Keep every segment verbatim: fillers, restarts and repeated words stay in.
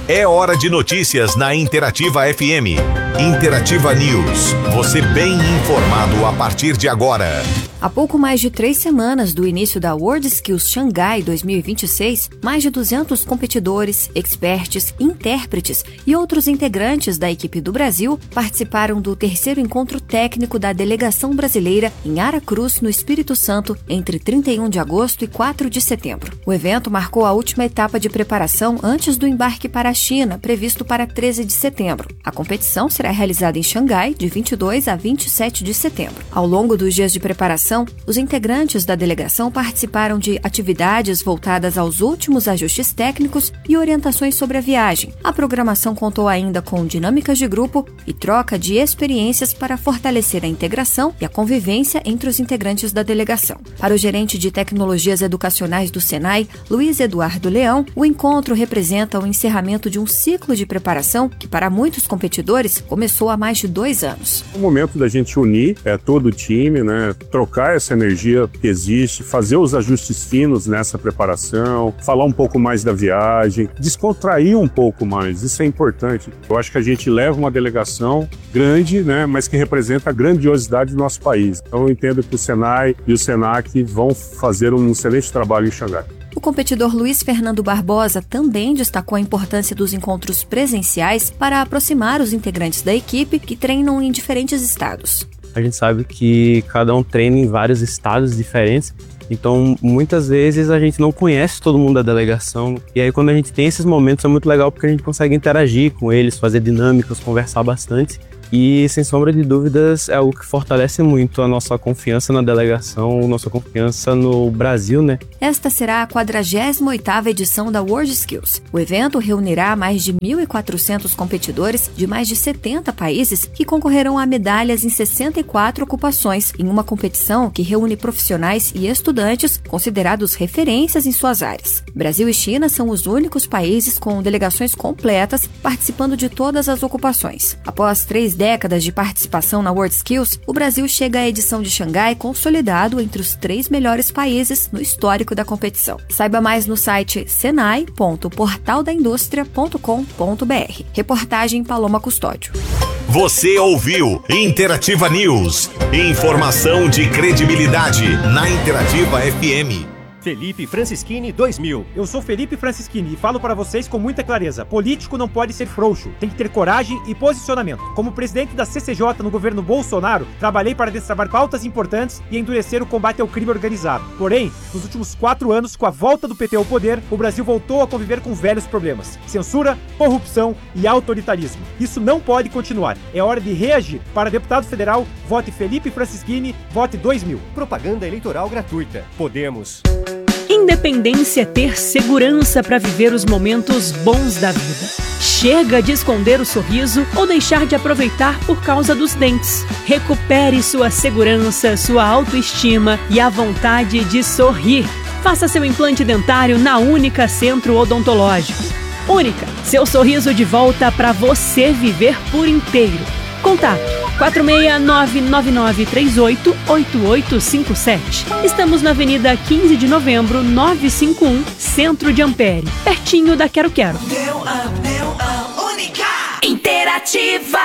É hora de notícias na Interativa F M. Interativa News. Você bem informado a partir de agora. Há pouco mais de três semanas do início da WorldSkills Xangai dois mil e vinte e seis, mais de duzentos competidores, experts, intérpretes e outros integrantes da equipe do Brasil participaram do terceiro encontro técnico da delegação brasileira em Aracruz, no Espírito Santo, entre trinta e um de agosto e quatro de setembro. O evento marcou a última etapa de preparação antes do embarque para a China, previsto para treze de setembro. A competição será realizada em Xangai, de vinte e dois a vinte e sete de setembro. Ao longo dos dias de preparação, os integrantes da delegação participaram de atividades voltadas aos últimos ajustes técnicos e orientações sobre a viagem. A programação contou ainda com dinâmicas de grupo e troca de experiências para fortalecer a integração e a convivência entre os integrantes da delegação. Para o gerente de tecnologias educacionais do Senai, Luiz Eduardo Leão, o encontro representa o encerramento de um ciclo de preparação que, para muitos competidores, começou há mais de dois anos. É o momento da gente unir é, todo o time, né, trocar essa energia que existe, fazer os ajustes finos nessa preparação, falar um pouco mais da viagem, descontrair um pouco mais, isso é importante. Eu acho que a gente leva uma delegação grande, né, mas que representa a grandiosidade do nosso país. Então eu entendo que o Senai e o Senac vão fazer um excelente trabalho em Xangai. O competidor Luiz Fernando Barbosa também destacou a importância dos encontros presenciais para aproximar os integrantes da equipe que treinam em diferentes estados. A gente sabe que cada um treina em vários estados diferentes, então muitas vezes a gente não conhece todo mundo da delegação, e aí quando a gente tem esses momentos é muito legal porque a gente consegue interagir com eles, fazer dinâmicas, conversar bastante. E, sem sombra de dúvidas, é algo que fortalece muito a nossa confiança na delegação, nossa confiança no Brasil, né? Esta será a quadragésima oitava edição da WorldSkills. O evento reunirá mais de mil e quatrocentos competidores de mais de setenta países que concorrerão a medalhas em sessenta e quatro ocupações, em uma competição que reúne profissionais e estudantes considerados referências em suas áreas. Brasil e China são os únicos países com delegações completas participando de todas as ocupações. Após três décadas de participação na WorldSkills, o Brasil chega à edição de Xangai consolidado entre os três melhores países no histórico da competição. Saiba mais no site senai ponto portal da indústria ponto com ponto b r. Reportagem Paloma Custódio. Você ouviu Interativa News. Informação de credibilidade na Interativa F M. Felipe Francischini dois mil. Eu sou Felipe Francischini e falo para vocês com muita clareza. Político não pode ser frouxo, tem que ter coragem e posicionamento. Como presidente da C C J no governo Bolsonaro, trabalhei para destravar pautas importantes e endurecer o combate ao crime organizado. Porém, nos últimos quatro anos, com a volta do P T ao poder, o Brasil voltou a conviver com velhos problemas: censura, corrupção e autoritarismo. Isso não pode continuar. É hora de reagir. Para deputado federal, vote Felipe Francischini, vote dois mil. Propaganda eleitoral gratuita. Podemos. Independência é ter segurança para viver os momentos bons da vida. Chega de esconder o sorriso ou deixar de aproveitar por causa dos dentes. Recupere sua segurança, sua autoestima e a vontade de sorrir. Faça seu implante dentário na Única Centro Odontológico. Única, seu sorriso de volta para você viver por inteiro. Contato quatro seis nove nove nove três oito oito oito cinco sete. Estamos na Avenida quinze de Novembro, novecentos e cinquenta e um, Centro de Ampere, pertinho da Quero Quero. Meu amo, meu amo, Única! Interativa!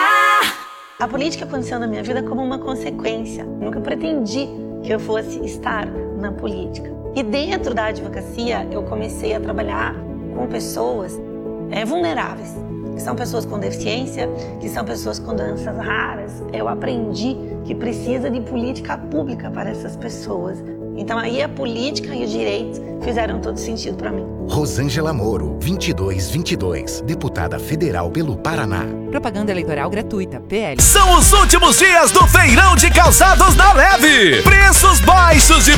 A política aconteceu na minha vida como uma consequência. Nunca pretendi que eu fosse estar na política. E dentro da advocacia, eu comecei a trabalhar com pessoas é, vulneráveis. Que são pessoas com deficiência, que são pessoas com doenças raras. Eu aprendi que precisa de política pública para essas pessoas. Então aí a política e os direitos fizeram todo sentido para mim. Rosângela Moro, vinte e dois vinte e dois, deputada federal pelo Paraná. Propaganda eleitoral gratuita, P L. São os últimos dias do Feirão de Calçados da Leve. Preços baixos de